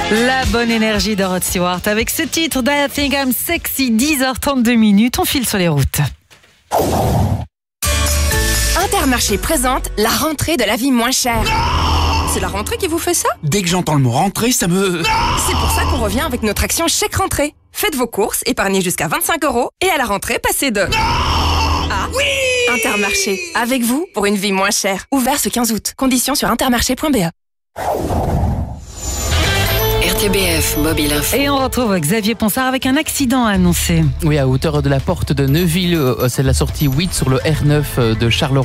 La bonne énergie de Rod Stewart avec ce titre d'I Think I'm Sexy, 10h32. On file sur les routes. Intermarché présente la rentrée de la vie moins chère. C'est la rentrée qui vous fait ça? Dès que j'entends le mot rentrée, ça me... C'est pour ça qu'on revient avec notre action chèque rentrée. Faites vos courses, épargnez jusqu'à 25 € et à la rentrée, passez de... Ah oui! Intermarché, avec vous pour une vie moins chère. Ouvert ce 15 août. Conditions sur intermarché.be. RTBF Mobile Info. Et on retrouve Xavier Ponsard avec un accident annoncé. Oui, à hauteur de la porte de Neuville, c'est la sortie 8 sur le R9 de Charleroi.